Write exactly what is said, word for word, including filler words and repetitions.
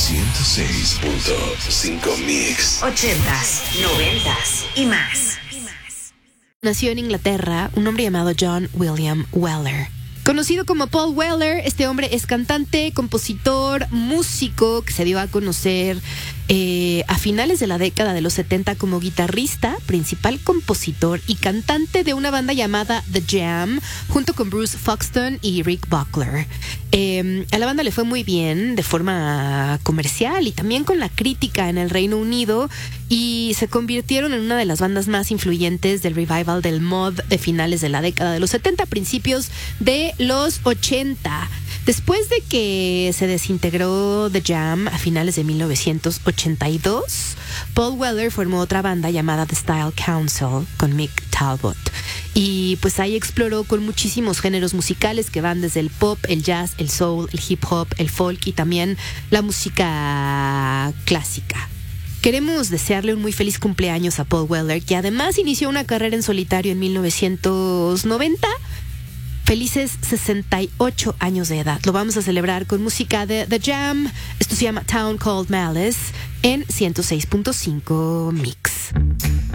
ciento seis punto cinco Mix. Ochentas, noventas y más. Nació en Inglaterra un hombre llamado John William Weller. Conocido como Paul Weller, este hombre es cantante, compositor, músico que se dio a conocer eh, a finales de la década de los setenta como guitarrista, principal compositor y cantante de una banda llamada The Jam, junto con Bruce Foxton y Rick Buckler. Eh, a la banda le fue muy bien de forma comercial y también con la crítica en el Reino Unido, y se convirtieron en una de las bandas más influyentes del revival del mod de finales de la década de los setenta, principios de los ochenta. Después de que se desintegró The Jam a finales de mil novecientos ochenta y dos, Paul Weller formó otra banda llamada The Style Council con Mick Talbot. Y pues ahí exploró con muchísimos géneros musicales que van desde el pop, el jazz, el soul, el hip hop, el folk y también la música clásica. Queremos desearle un muy feliz cumpleaños a Paul Weller, que además inició una carrera en solitario en mil novecientos noventa. Felices sesenta y ocho años de edad. Lo vamos a celebrar con música de The Jam. Esto se llama Town Called Malice en ciento seis punto cinco Mix.